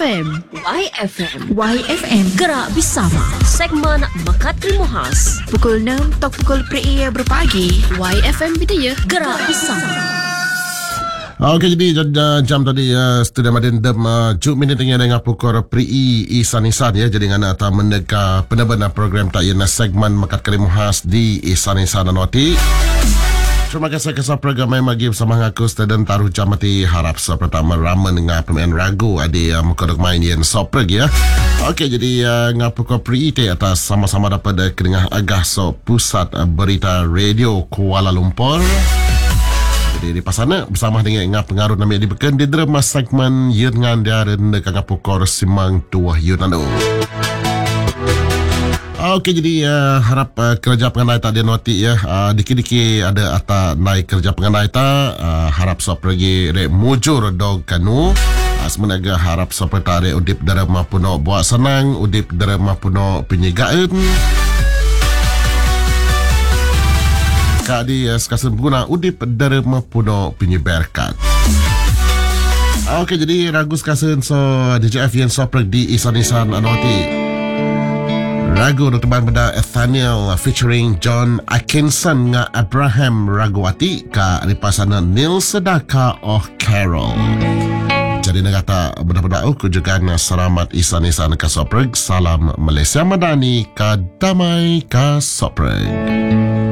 YFM. YFM. Gerak bersama. Segmen Mekat Krimu Khas. Pukul 6 atau pukul PRI berpagi. YFM Bidaya. Gerak bersama. Okey, jadi jam tadi Studio Madin Dem juk minit dengan pukul PRI Isan-Isan ya. Jadi ngana atau mendekat benar-benar program tak yana segmen Mekat Krimu Khas di Isan-Isan Anwati. Terima kasih kesan program yang bagi bersama aku Stadion Taruh Jamati harap pertama ramen dengan pemain ragu ada muka main yang sopreg ya. Okey, jadi ngapu ko PRI atas sama-sama dapat kedengar agah so pusat berita radio Kuala Lumpur. Jadi di pasana bersama dengan pengaruh nama di beken di drama segmen Yungan dia rendah ngapu ko simang tuah Yunano. Okey, jadi harap kerja penganai tak dia noti ya. Dikit-dikit ada atas naik kerja penganai tak. Harap so pergi rek mujur dog kanu. Semenaga harap so pertari udip darama puno buat senang, udip darama puno penyegaan. Kadi sekasar guna udip darama puno penyebarkan. Okey, jadi ragu sekasar so DJF yang so pergi di Isan-Isan Anwati. Ragu terteban pada Nathaniel featuring John Atkinson dengan Abraham Raguwati ka ripasana Neil Sedaka Oh Carol. Jadi negata benar-benar kunjungan selamat Isan-Isan ka Sopreg. Salam Malaysia Madani ka damai ka Sopreg.